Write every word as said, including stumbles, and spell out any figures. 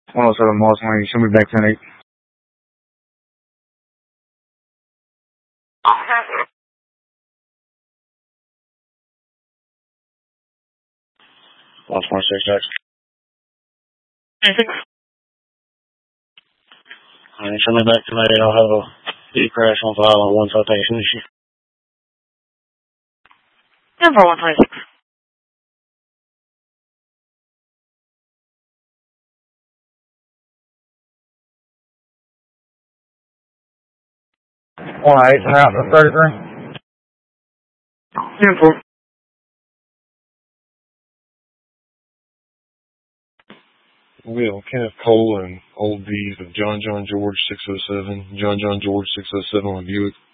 one oh seven Moss Lane. Show me back ten eight. Lost one six X. Anything? Alright, show me back ten eight. I'll have a heat crash on file on one citation issue. ten four one twenty-six. one eight, out to thirty-three. ten four. We have Kenneth Cole and Old V's of John John George six oh seven, John John George six oh seven on Buick.